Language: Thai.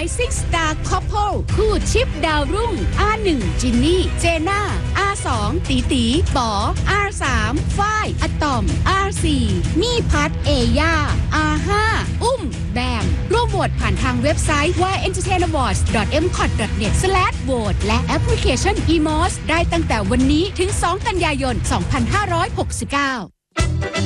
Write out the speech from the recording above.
Rising Star Couple คู่ชิปดาวรุ่ง R1 จินนี่เจน่า R2 ตีตีป๋อ R3 ฝ้ายอะตอม R4 มี่พัดเอย่า R5 อุ้มแบมร่วมโหวตผ่านทางเว็บไซต์ www.entertainawards.mcot.net/vote และแอปพลิเคชัน eMOS ได้ตั้งแต่วันนี้ถึง2 กันยายน 2569